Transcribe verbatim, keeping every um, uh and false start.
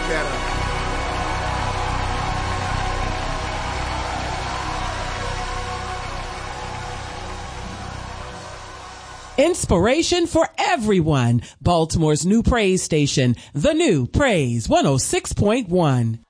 better. Inspiration for everyone. Baltimore's new praise station, the new Praise one oh six point one.